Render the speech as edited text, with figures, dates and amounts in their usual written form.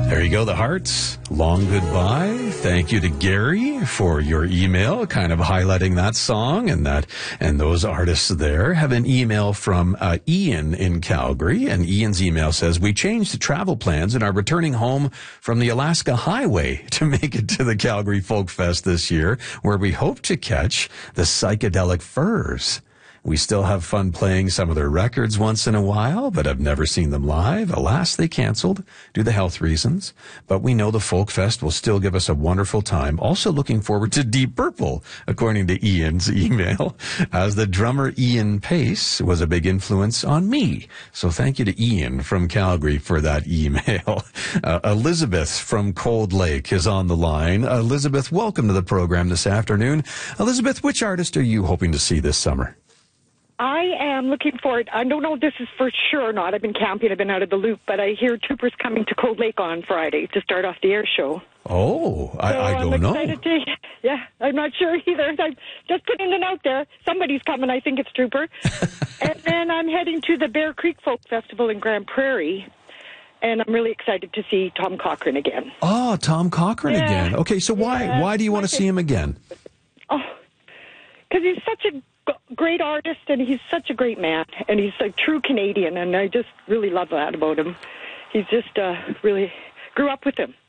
There you go, the hearts. Long goodbye. Thank you to Gary for your email, kind of highlighting that song and those artists there. Have an email from Ian in Calgary, and Ian's email says, we changed the travel plans and are returning home from the Alaska Highway to make it to the Calgary Folk Fest this year, where we hope to catch the Psychedelic Furs. We still have fun playing some of their records once in a while, but I've never seen them live. Alas, they canceled due to health reasons. But we know the Folk Fest will still give us a wonderful time. Also looking forward to Deep Purple, according to Ian's email, as the drummer Ian Pace was a big influence on me. So thank you to Ian from Calgary for that email. Elizabeth from Cold Lake is on the line. Elizabeth, welcome to the program this afternoon. Elizabeth, which artist are you hoping to see this summer? I am looking forward. I don't know if this is for sure or not. I've been camping. I've been out of the loop. But I hear Troopers coming to Cold Lake on Friday to start off the air show. Oh, I don't know. Yeah, I'm not sure either. I'm just putting it out there. Somebody's coming. I think it's Trooper. And then I'm heading to the Bear Creek Folk Festival in Grand Prairie. And I'm really excited to see Tom Cochrane again. Oh, Tom Cochrane again. Okay, so why do you want to see him again? Oh, because he's such a great artist, and he's such a great man, and he's a true Canadian, and I just really love that about him. He's just really grew up with him.